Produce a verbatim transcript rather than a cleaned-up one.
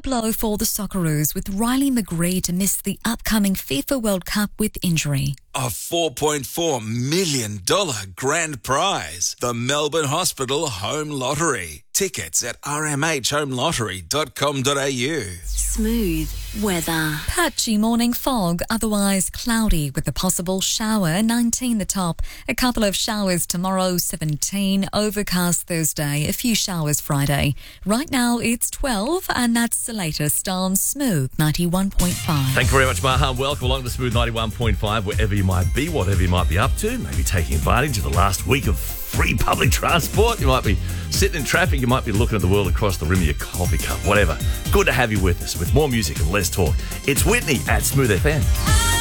blow for the Socceroos, with Riley McGree to miss the upcoming FIFA World Cup with injury. A four point four million dollars grand prize. The Melbourne Hospital Home Lottery. Tickets at r m h home lottery dot com dot a u. Smooth weather. Patchy morning fog, otherwise cloudy with a possible shower, nineteen the top. A couple of showers tomorrow, seventeen. Overcast Thursday, a few showers Friday. Right now it's twelve, and that's the latest on Smooth ninety-one point five. Thank you very much, Maha. Welcome along to Smooth ninety-one point five, wherever you might be, whatever you might be up to, maybe taking advantage of the last week of free public transport. You might be sitting in traffic. You might be looking at the world across the rim of your coffee cup, whatever. Good to have you with us with more music and less talk. It's Whitney at Smooth F M.